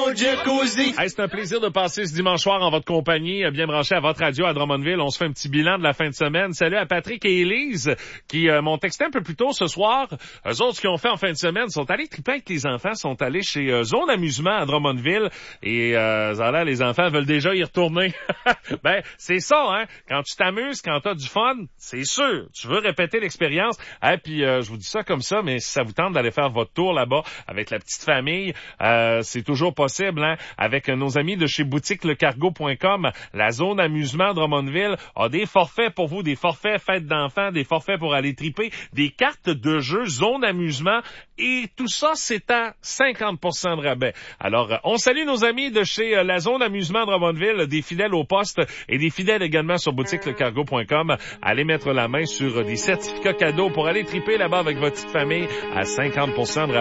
mon jacuzzi. Hey, c'est un plaisir de passer ce dimanche soir en votre compagnie, bien branché à votre radio à Drummondville. On se fait un petit bilan de la fin de semaine. Salut à Patrick et Élise qui m'ont texté un peu plus tôt ce soir. Eux autres, ce qu'ils ont fait en fin de semaine, sont allés triper avec les enfants, sont allés chez Zone Amusement à Drummondville et là, les enfants veulent déjà y retourner. Ben, c'est ça, hein. Quand tu t'amuses, quand t'as du fun, c'est sûr, tu veux répéter l'expérience. Puis je vous dis ça comme ça, mais si ça vous tente d'aller faire votre tour là-bas avec la petite famille, c'est toujours possible, hein. Avec nos amis de chez boutiquelecargo.com, la zone amusement Drummondville a des forfaits pour vous, des forfaits fêtes d'enfants, des forfaits pour aller triper, des cartes de jeu zone amusement et tout ça, c'est à 50% de rabais. Alors, on salue nos amis de chez la zone amusement Drummondville, des fidèles au poste et des fidèles également sur boutiquelecargo.com. Allez mettre la main sur des certificats cadeaux pour aller triper là-bas avec votre petite famille à 50% de rabais.